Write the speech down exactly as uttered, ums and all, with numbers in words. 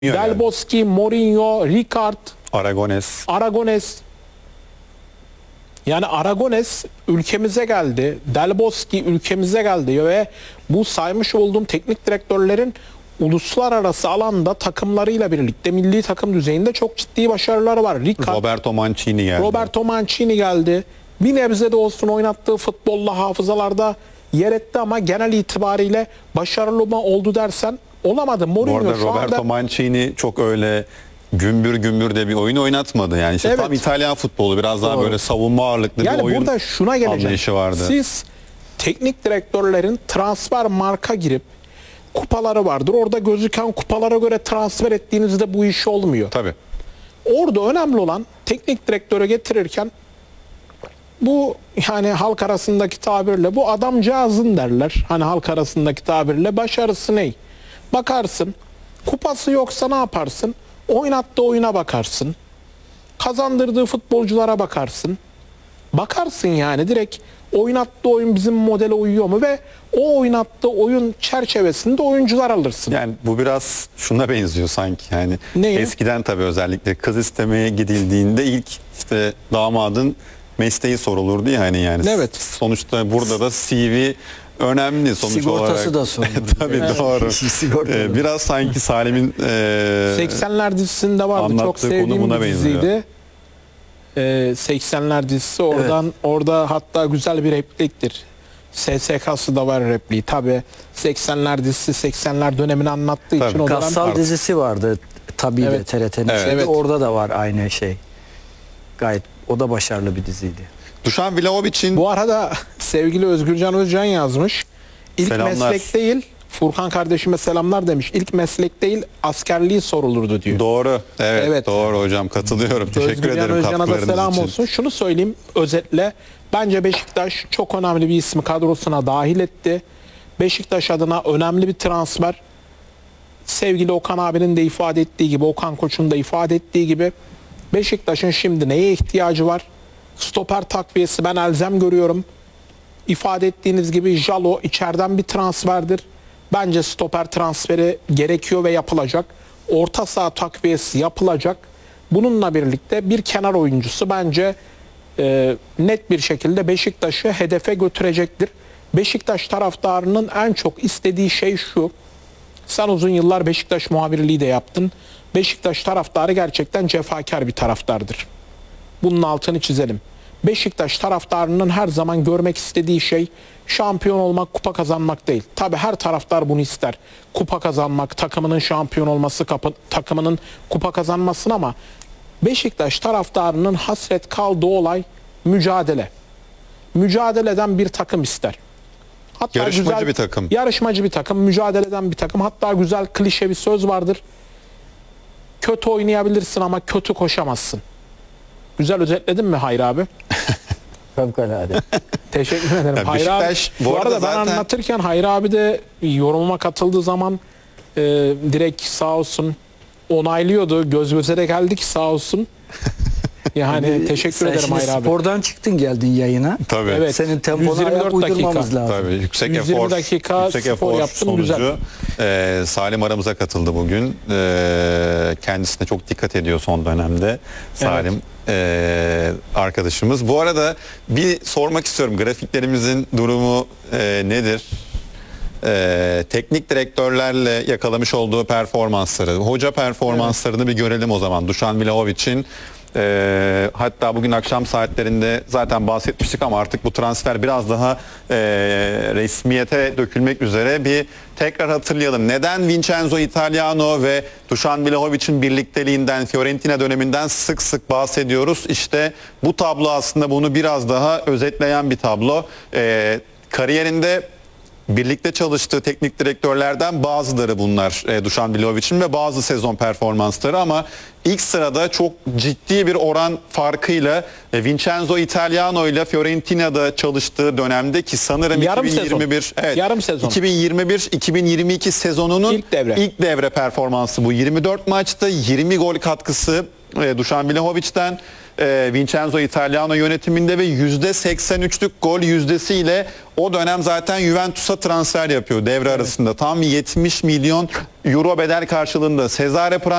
Del Bosque, Mourinho, Rijkaard, Aragones. Aragones. Yani Aragones ülkemize geldi. Del Bosque ülkemize geldi ve bu saymış olduğum teknik direktörlerin uluslararası alanda takımlarıyla birlikte milli takım düzeyinde çok ciddi başarıları var. Rijkaard, Roberto Mancini geldi. Roberto Mancini geldi. Bir nebze de olsun oynattığı futbolla hafızalarda yer etti ama genel itibariyle başarılı mı oldu dersen olamadı. Mourinho Bu arada şu Roberto anda... Mancini çok öyle gümbür gümbür de bir oyun oynatmadı. Yani işte Evet. tam İtalyan futbolu, biraz daha Doğru. böyle savunma ağırlıklı Yani bir oyun burada şuna geleceğim. anlayışı vardı. Siz teknik direktörlerin transfer marka girip kupaları vardır. Orada gözüken kupalara göre transfer ettiğinizde bu iş olmuyor. Tabii. Orada önemli olan teknik direktörü getirirken bu, yani halk arasındaki tabirle bu adamcağızın derler. Hani halk arasındaki tabirle başarısı ne? Bakarsın. Kupası yoksa ne yaparsın? Oynattığı oyuna bakarsın. Kazandırdığı futbolculara bakarsın. Bakarsın yani direkt oynattığı oyun bizim modele uyuyor mu ve o oynattığı oyun çerçevesinde oyuncular alırsın. Yani bu biraz şuna benziyor sanki. Yani Neye? eskiden tabii özellikle kız istemeye gidildiğinde ilk işte damadın mesleği sorulurdu yani yani. Evet. Sonuçta burada da C V önemli sonuç Sigortası olarak. da sorulur. Tabii Evet. doğru. Sigorta Ee, da. biraz sanki Salim'in e, seksenler dizisinde vardı. Çok anlattığı sevdiğim konumuna bir diziydi. benziyor. Ee, seksenler dizisi oradan orada hatta güzel bir repliktir. S S K'sı da var repliği. Tabii seksenler dizisi seksenler dönemini anlattığı Tabii. için o dönem Kassal artık- dizisi vardı. Tabii de Evet. T R T'nin Evet. şeydi. Evet. Orada da var aynı şey. Gayet o da başarılı bir diziydi. Dušan Vlahovic'in Bu arada sevgili Özgürcan Özcan yazmış. İlk Selamlar. meslek değil, Furkan kardeşime selamlar demiş. İlk meslek değil, askerliği sorulurdu diyor. doğru. Evet, Evet. doğru hocam, katılıyorum. Teşekkür Özgürcan ederim Özcan'a da katkılarınız selam için. olsun. Şunu söyleyeyim özetle. Bence Beşiktaş çok önemli bir ismi kadrosuna dahil etti. Beşiktaş adına önemli bir transfer. Sevgili Okan abinin de ifade ettiği gibi, Okan Koç'un da ifade ettiği gibi Beşiktaş'ın şimdi neye ihtiyacı var? Stoper takviyesi ben elzem görüyorum. İfade ettiğiniz gibi Jalo içeriden bir transferdir. Bence stoper transferi gerekiyor ve yapılacak. Orta saha takviyesi yapılacak. Bununla birlikte bir kenar oyuncusu bence e, net bir şekilde Beşiktaş'ı hedefe götürecektir. Beşiktaş taraftarının en çok istediği şey şu. Sen uzun yıllar Beşiktaş muhabirliği de yaptın. Beşiktaş taraftarı gerçekten cefakar bir taraftardır. Bunun altını çizelim. Beşiktaş taraftarının her zaman görmek istediği şey şampiyon olmak, kupa kazanmak değil. Tabii her taraftar bunu ister. Kupa kazanmak, takımının şampiyon olması, kapı, takımının kupa kazanmasını ama Beşiktaş taraftarının hasret kaldığı olay mücadele. Mücadeleden bir takım ister. Hatta Yarışmacı bir takım. Yarışmacı bir takım, mücadeleden bir takım. Hatta güzel klişe bir söz vardır. Kötü oynayabilirsin ama kötü koşamazsın. Güzel özetledin mi Hayri abi? Fevkalade. Teşekkür ederim. Ya Hayri abi, Beşiktaş bu bu arada arada ben zaten- anlatırken Hayri abi de yorumuma katıldığı zaman e, direkt sağ olsun onaylıyordu. Göz göze de geldik sağ olsun. Yani teşekkür Sen ederim şimdi Hayri abi. spordan çıktın geldin yayına. Tabii. Evet. Senin tempona yüz yirmi ayak dört uydurmamız dakika. lazım. Tabii yüksek yüz yirmi efor, dakika yüksek spor efor yaptım, sonucu güzel. e, Salim aramıza katıldı bugün. E, kendisine çok dikkat ediyor son dönemde Salim e, arkadaşımız. Bu arada bir sormak istiyorum, grafiklerimizin durumu e, nedir? E, teknik direktörlerle yakalamış olduğu performansları, hoca performanslarını bir görelim o zaman. Dušan Vlahovic'in e, hatta bugün akşam saatlerinde zaten bahsetmiştik ama artık bu transfer biraz daha e, resmiyete dökülmek üzere. Bir tekrar hatırlayalım. Neden Vincenzo Italiano ve Dušan Vlahovic'in birlikteliğinden, Fiorentina döneminden sık sık bahsediyoruz? İşte bu tablo aslında bunu biraz daha özetleyen bir tablo. E, kariyerinde birlikte çalıştığı teknik direktörlerden bazıları bunlar e, Dušan Vlahovic'in ve bazı sezon performansları ama ilk sırada çok ciddi bir oran farkıyla e, Vincenzo Italiano ile Fiorentina'da çalıştığı dönemde ki sanırım Yarım iki bin yirmi bir sezon. evet, Yarım sezon. iki bin yirmi bir iki bin yirmi iki sezonunun İlk devre. ilk devre performansı bu. yirmi dört maçta yirmi gol katkısı e, Dušan Vlahovic'ten, e, Vincenzo Italiano yönetiminde ve yüzde seksen üçlük gol yüzdesiyle o dönem zaten Juventus'a transfer yapıyor devre arasında. Tam yetmiş milyon euro bedel karşılığında Cesare